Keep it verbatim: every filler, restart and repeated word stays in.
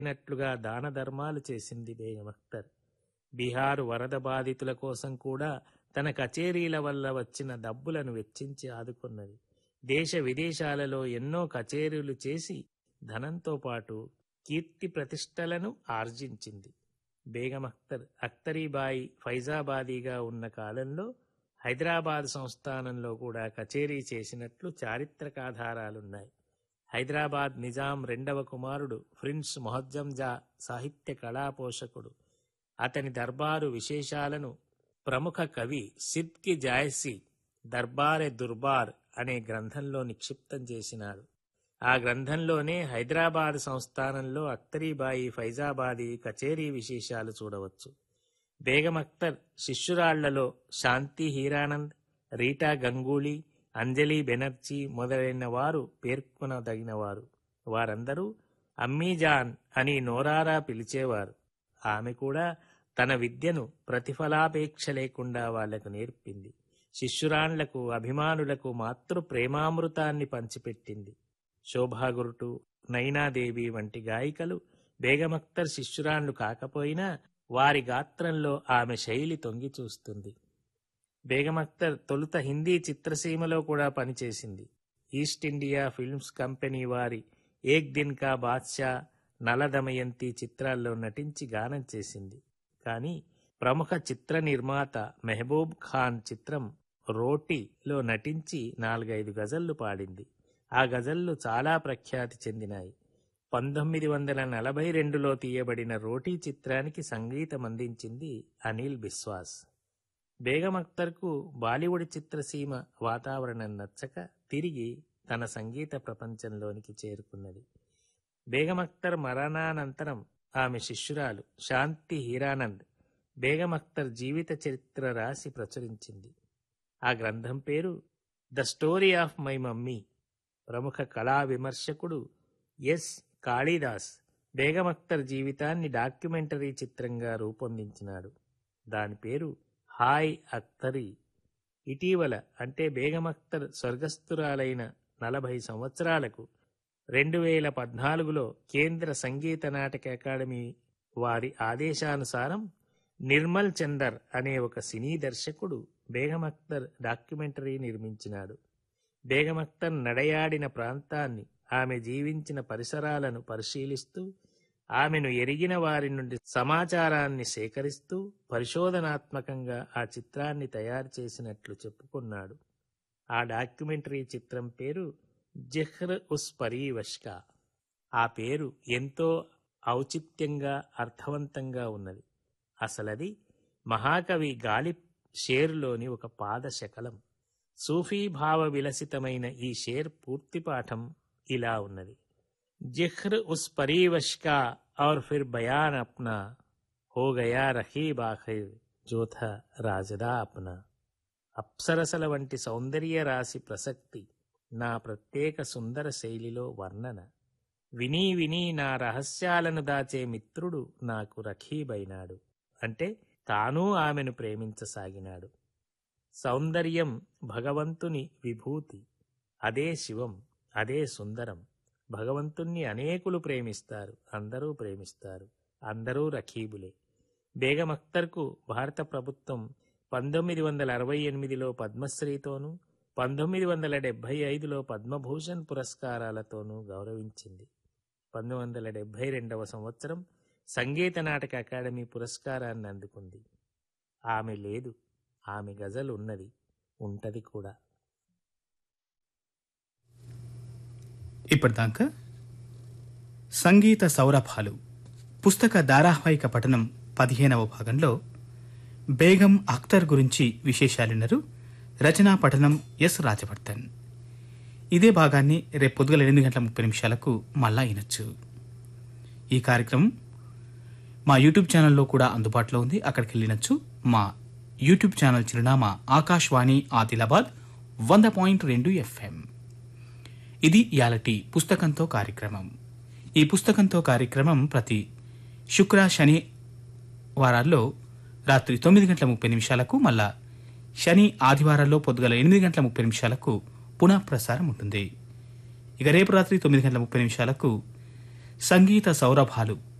నట్లుగా దాన ధర్మాలు చేసింది బేగం అఖ్తర్. బీహారు వరద బాధితుల కోసం కూడా తన కచేరీల వల్ల వచ్చిన డబ్బులను వెచ్చించి ఆదుకున్నది. దేశ విదేశాలలో ఎన్నో కచేరీలు చేసి ధనంతో పాటు కీర్తి ప్రతిష్టలను ఆర్జించింది. బేగం అఖ్తర్ అఖ్తరీబాయి ఫైజాబాదీగా ఉన్న కాలంలో హైదరాబాద్ సంస్థానంలో కూడా కచేరీ చేసినట్లు చారిత్రకాధారాలున్నాయి. హైదరాబాద్ నిజాం రెండవ కుమారుడు ప్రిన్స్ మొహజ్జం జా సాహిత్య కళా పోషకుడు. అతని దర్బారు విశేషాలను ప్రముఖ కవి సిద్కి జాయసి దర్బారె దుర్బార్ అనే గ్రంథంలో నిక్షిప్తం చేసినాడు. ఆ గ్రంథంలోనే హైదరాబాద్ సంస్థానంలో అఖ్తరీబాయి ఫైజాబాదీ కచేరీ విశేషాలు చూడవచ్చు. బేగం అఖ్తర్ శిష్యురాళ్లలో శాంతి హీరానంద్, రీటా గంగూలీ, అంజలి బెనర్జీ మొదలైన వారు పేర్కొనదగినవారు. వారందరూ అమ్మీజాన్ అని నోరారా పిలిచేవారు. ఆమె కూడా తన విద్యను ప్రతిఫలాపేక్ష లేకుండా వాళ్లకు నేర్పింది. శిష్యురాండ్లకు అభిమానులకు మాతృ ప్రేమామృతాన్ని పంచిపెట్టింది. శోభాగురుటు, నైనాదేవి వంటి గాయికలు బేగం అఖ్తర్ శిష్యురాండ్లు కాకపోయినా వారి గాత్రంలో ఆమె శైలి తొంగి చూస్తుంది. బేగం అఖ్తర్ తొలుత హిందీ చిత్రసీమలో కూడా పనిచేసింది. ఈస్ట్ ఇండియా ఫిల్మ్స్ కంపెనీ వారి ఏక్ దిన్ కా బాద్షా, నల దమయంతి చిత్రాల్లో నటించి గానం చేసింది. కానీ ప్రముఖ చిత్ర నిర్మాత మెహబూబ్ ఖాన్ చిత్రం రోటీలో నటించి నాలుగైదు గజళ్లు పాడింది. ఆ గజళ్లు చాలా ప్రఖ్యాతి చెందినాయి. పంతొమ్మిది వందల నలభై రెండులో తీయబడిన రోటీ చిత్రానికి సంగీతం అందించింది అనిల్ బిస్వాస్. బేగం అఖ్తర్కు బాలీవుడ్ చిత్రసీమ వాతావరణం నచ్చక తిరిగి తన సంగీత ప్రపంచంలోనికి చేరుకున్నది. బేగం అఖ్తర్ మరణానంతరం ఆమె శిష్యురాలు శాంతి హీరానంద్ బేగం అఖ్తర్ జీవిత చరిత్ర రాసి ప్రచురించింది. ఆ గ్రంథం పేరు the story of my mummy. ప్రముఖ కళా విమర్శకుడు ఎస్ కాళిదాస్ బేగం అఖ్తర్ జీవితాన్ని డాక్యుమెంటరీ చిత్రంగా రూపొందించినాడు. దాని పేరు హాయ్ అఖ్తరీ. ఇటీవల అంటే బేగం అఖ్తర్ స్వర్గస్థురాలైన నలభై సంవత్సరాలకు రెండు వేల పద్నాలుగులో కేంద్ర సంగీత నాటక అకాడమీ వారి ఆదేశానుసారం నిర్మల్ చందర్ అనే ఒక సినీ దర్శకుడు బేగం అఖ్తర్ డాక్యుమెంటరీ నిర్మించినాడు. బేగం అఖ్తర్ నడయాడిన ప్రాంతాన్ని, ఆమె జీవించిన పరిసరాలను పరిశీలిస్తూ ఆమెను ఎరిగిన వారి నుండి సమాచారాన్ని సేకరిస్తూ పరిశోధనాత్మకంగా ఆ చిత్రాన్ని తయారు చేసినట్లు చెప్పుకున్నాడు. ఆ డాక్యుమెంటరీ చిత్రం పేరు జహ్ర్ ఉస్ పరీవష్కా. ఆ పేరు ఎంతో ఔచిత్యంగా అర్థవంతంగా ఉన్నది. అసలది మహాకవి గాలిబ్ షేర్లోని ఒక పాద శకలం. సూఫీ భావ విలసితమైన ఈ షేర్ పూర్తి పాఠం ఇలా ఉన్నది. జిహ్ర్ ఉస్ పరీవష్కా ఔర్ ఫిర్ బయాన్ అప్నా హో గయా రహీబ్ ఆఖిర్ జోథ రాజదా అప్నా. అప్సరసల వంటి సౌందర్య రాశి ప్రసక్తి, నా ప్రత్యేక సుందర శైలిలో వర్ణన. వినీ వినీ నా రహస్యాలను దాచే మిత్రుడు నాకు రఖీబైనాడు. అంటే తానూ ఆమెను ప్రేమించసాగినాడు. సౌందర్యం భగవంతుని విభూతి. అదే శివం, అదే సుందరం. భగవంతుణ్ణి అనేకులు ప్రేమిస్తారు, అందరూ ప్రేమిస్తారు, అందరూ రఖీబులే. బేగం అఖ్తర్కు భారత ప్రభుత్వం పంతొమ్మిది వందల అరవై ఎనిమిదిలో పద్మశ్రీతోనూ, పంతొమ్మిది వందల డెబ్బై ఐదులో పద్మభూషణ్ పురస్కారాలతోనూ గౌరవించింది. పంతొమ్మిది వందల డెబ్బై రెండవ సంవత్సరం సంగీత నాటక అకాడమీ పురస్కారాన్ని అందుకుంది. ఆమె లేదు, ఆమె గజల్ ఉన్నది, ఉంటది కూడా. ఇప్పటిదాకా సంగీత సౌరభాలు పుస్తక ధారావాహిక పఠనం పదిహేనవ భాగంలో బేగం అఖ్తర్ గురించి విశేషాలున్నారు. రచనా పఠనం ఎస్ రాజవర్ధన్. ఇదే భాగాన్ని రేపు పొద్దుగల ఎనిమిది గంటల ముప్పై నిమిషాలకు మళ్ళా వినొచ్చు. ఈ కార్యక్రమం మా యూట్యూబ్ ఛానల్లో కూడా అందుబాటులో ఉంది, అక్కడికి వెళ్ళినచ్చు. మా యూట్యూబ్ ఛానల్ చిరునామా ఆకాశవాణి ఆదిలాబాద్ వంద పాయింట్ రెండు ఎఫ్ఎం. ఇది ఇయాలటి పుస్తకంతో కార్యక్రమం. ఈ పుస్తకంతో కార్యక్రమం ప్రతి శుక్ర శని వారాల్లో రాత్రి తొమ్మిది గంటల ముప్పై నిమిషాలకు, మళ్ళా శని ఆదివారాల్లో పొద్దుగల ఎనిమిది గంటల ముప్పై నిమిషాలకు పునః ప్రసారం ఉంటుంది. ఇక రేపు రాత్రి తొమ్మిది గంటల ముప్పై నిమిషాలకు సంగీత సౌరభాలు